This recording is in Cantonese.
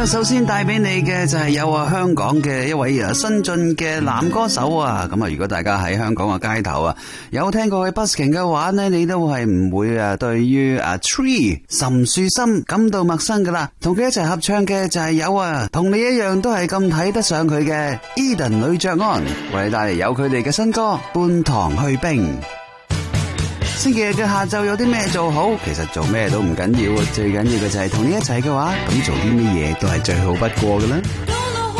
首先帶俾你嘅就係有香港嘅一位新晉嘅男歌手啊。咁如果大家喺香港嘅街頭有聽過佢 busking 嘅話呢，你都係唔會對於Tree 岑樹森感到陌生噶啦。同佢一齊合唱嘅就係有同你一樣都係咁睇得上佢嘅 Eden 呂爵安，為你帶嚟有佢哋嘅新歌《半糖去冰》。星期日嘅下晝有啲咩做好？其實做咩都唔緊要，最緊要嘅就係同你一齊嘅話，咁做啲咩嘢都係最好不過㗎啦。